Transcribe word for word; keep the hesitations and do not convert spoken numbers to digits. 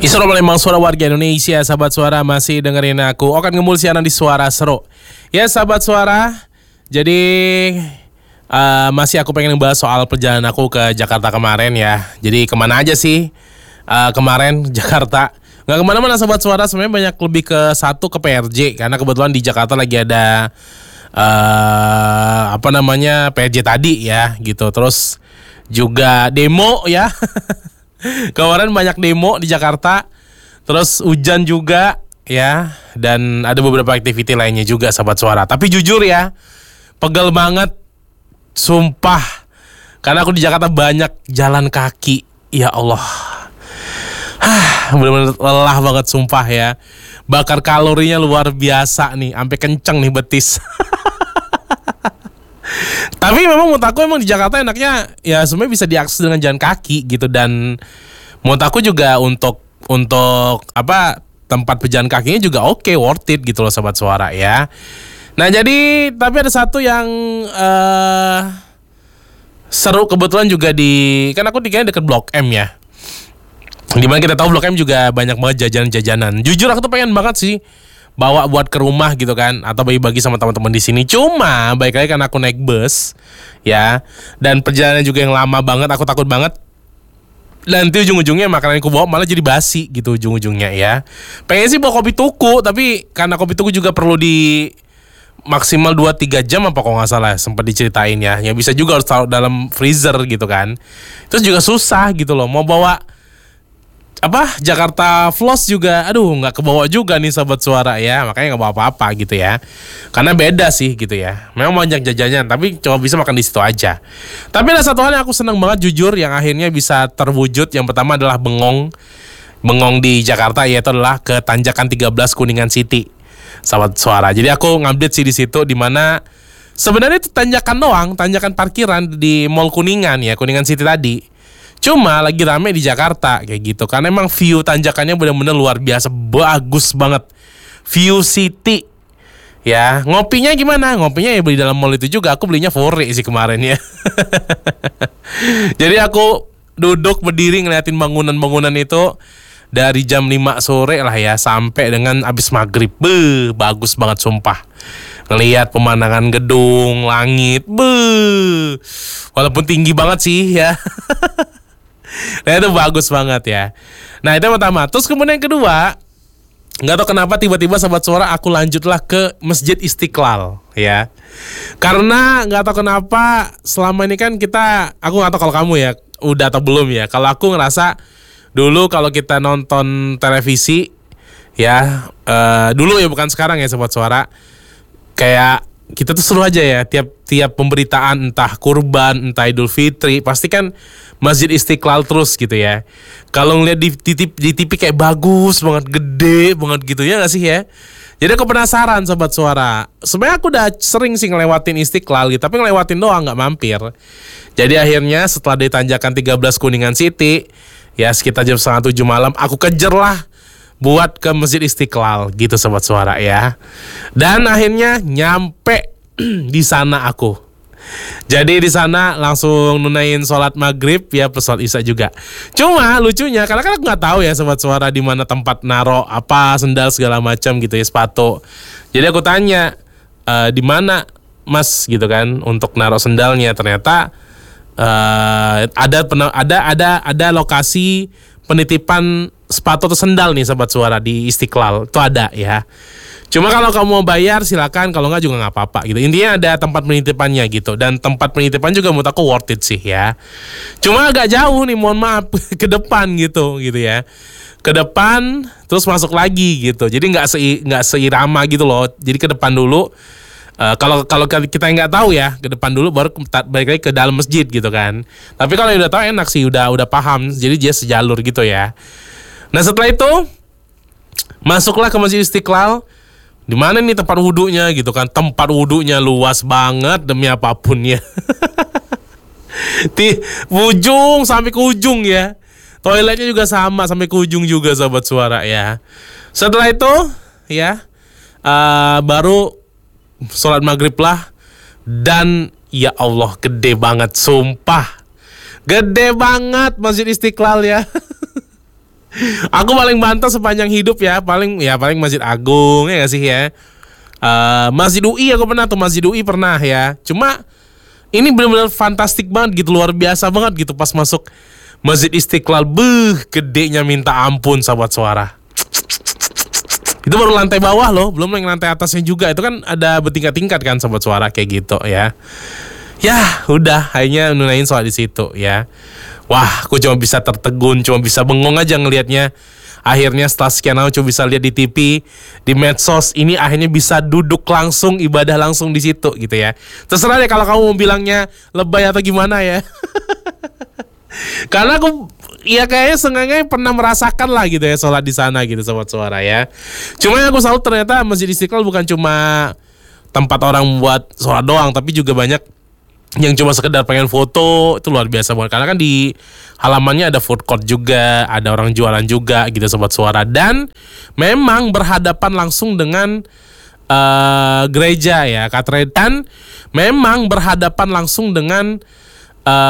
Isro Palembang, suara warga Indonesia. Sahabat suara masih dengerin aku Okan Ngemul siaran di Suara Seru. Ya sahabat suara, jadi uh, masih aku pengen ngebahas soal perjalanan aku ke Jakarta kemarin ya. Jadi kemana aja sih uh, kemarin Jakarta? Nggak kemana-mana sahabat suara, sebenarnya banyak lebih ke satu ke P R J. Karena kebetulan di Jakarta lagi ada uh, apa namanya P R J tadi ya gitu. Terus juga demo ya. Kemarin banyak demo di Jakarta. Terus hujan juga ya. Dan ada beberapa aktiviti lainnya juga sahabat suara. Tapi jujur ya, pegel banget, sumpah. Karena aku di Jakarta banyak jalan kaki. Ya Allah, bener-bener lelah banget sumpah ya. Bakar kalorinya luar biasa nih, sampai kenceng nih betis. Tapi memang menurut aku emang di Jakarta enaknya ya sebenarnya bisa diakses dengan jalan kaki gitu. Dan menurut aku juga untuk untuk apa tempat pejalan kakinya juga oke, okay, worth it gitu loh sahabat suara ya. Nah jadi tapi ada satu yang uh, seru kebetulan juga di, kan aku tinggalnya deket Blok M ya. Dimana kita tahu Blok M juga banyak banget jajanan-jajanan. Jujur aku tuh pengen banget sih bawa buat ke rumah gitu kan, atau bagi-bagi sama teman-teman di sini. Cuma baik lagi karena aku naik bus ya, dan perjalanan juga yang lama banget, aku takut banget nanti ujung-ujungnya makanan yang aku bawa malah jadi basi gitu ujung-ujungnya ya. Pengen sih bawa kopi tuku, tapi karena kopi tuku juga perlu di maksimal dua tiga jam apa kok nggak salah sempat diceritain ya. Ya bisa juga harus taruh dalam freezer gitu kan. Terus juga susah gitu loh mau bawa apa Jakarta Floss juga, aduh nggak kebawa juga nih sahabat suara ya, makanya nggak bawa apa-apa gitu ya, karena beda sih gitu ya. Memang banyak jajannya, tapi coba bisa makan di situ aja. Tapi ada satu hal yang aku senang banget jujur, yang akhirnya bisa terwujud. Yang pertama adalah bengong, bengong di Jakarta, yaitu adalah ke Tanjakan tiga belas Kuningan City, sahabat suara. Jadi aku ngupdate sih di situ, di mana sebenarnya itu tanjakan doang, tanjakan parkiran di Mall Kuningan ya, Kuningan City tadi. Cuma lagi rame di Jakarta kayak gitu. Karena emang view tanjakannya benar-benar luar biasa, bagus banget. View city. Ya, ngopinya gimana? Ngopinya ya beli dalam mall itu juga. Aku belinya fore sih kemarin ya. Jadi aku duduk berdiri ngeliatin bangunan-bangunan itu dari jam lima sore lah ya sampai dengan abis maghrib. Beuh, bagus banget sumpah. Ngelihat pemandangan gedung, langit. Beuh. Walaupun tinggi banget sih ya. Nah itu bagus banget ya. Nah itu yang pertama. Terus kemudian yang kedua, nggak tahu kenapa tiba-tiba sahabat suara aku lanjutlah ke Masjid Istiqlal ya. Karena nggak tahu kenapa selama ini kan kita, aku nggak tahu kalau kamu ya udah atau belum ya. Kalau aku ngerasa dulu kalau kita nonton televisi ya, uh, dulu ya bukan sekarang ya sahabat suara, kayak kita tuh seru aja ya, tiap tiap pemberitaan entah kurban, entah Idul Fitri, pasti kan Masjid Istiqlal terus gitu ya. Kalau ngeliat di, di, di T V kayak bagus banget, gede banget gitu ya nggak sih ya. Jadi aku penasaran sobat suara. Sebenarnya aku udah sering sih ngelewatin Istiqlal gitu, tapi ngelewatin doang nggak mampir. Jadi akhirnya setelah di Tanjakan tiga belas Kuningan City ya sekitar jam setengah tujuh malam, aku kejar lah buat ke Masjid Istiqlal gitu sobat suara ya. Dan akhirnya nyampe di sana aku. Jadi di sana langsung nunain sholat maghrib ya, plus sholat isya juga. Cuma lucunya karena kan aku nggak tahu ya sobat suara di mana tempat naro apa sendal segala macam gitu ya, sepatu. Jadi aku tanya e, di mana mas gitu kan untuk naro sendalnya. Ternyata e, ada ada ada ada lokasi penitipan sepatu atau sendal nih sobat suara di Istiqlal itu ada ya. Cuma kalau kamu mau bayar silakan, kalau nggak juga nggak apa-apa gitu. Intinya ada tempat penitipannya gitu, dan tempat penitipan juga menurut aku worth it sih ya. Cuma agak jauh nih, mohon maaf, ke depan gitu gitu ya. Ke depan terus masuk lagi gitu. Jadi nggak se nggak seirama gitu loh. Jadi ke depan dulu. Uh, kalau kalau kita nggak tahu ya, ke depan dulu baru balik lagi ke dalam masjid gitu kan. Tapi kalau udah tahu enak sih, udah udah paham. Jadi dia sejalur gitu ya. Nah setelah itu masuklah ke Masjid Istiqlal. Di mana nih tempat wudunya gitu kan? Tempat wudunya luas banget demi apapun ya. Di ujung sampai ke ujung ya. Toiletnya juga sama sampai ke ujung juga sahabat suara ya. Setelah itu ya uh, baru sholat maghrib lah. Dan ya Allah gede banget sumpah. Gede banget Masjid Istiqlal ya. Aku paling banter sepanjang hidup ya, paling ya paling Masjid Agung ya gak sih ya. Uh, Masjid U I aku pernah tuh, Masjid U I pernah ya. Cuma ini benar-benar fantastik banget gitu, luar biasa banget gitu pas masuk Masjid Istiqlal. Beuh, gedenya minta ampun sahabat suara. Itu baru lantai bawah loh, belum yang lantai atasnya juga. Itu kan ada bertingkat-tingkat kan sahabat suara kayak gitu ya. Ya udah, akhirnya nunain soal di situ ya. Wah, aku cuma bisa tertegun, cuma bisa bengong aja ngelihatnya. Akhirnya setelah sekian lama cuma bisa lihat di T V, di medsos, ini akhirnya bisa duduk langsung, ibadah langsung di situ gitu ya. Terserah deh kalau kamu mau bilangnya lebay atau gimana ya. Karena aku ya kayaknya seenggaknya pernah merasakan lah gitu ya sholat di sana gitu sobat suara ya. Cuma yang aku salut ternyata Masjid Istiqlal bukan cuma tempat orang buat sholat doang, tapi juga banyak yang cuma sekedar pengen foto. Itu luar biasa banget karena kan di halamannya ada food court juga, ada orang jualan juga gitu sobat suara, dan memang berhadapan langsung dengan uh, gereja ya katedral, dan memang berhadapan langsung dengan uh,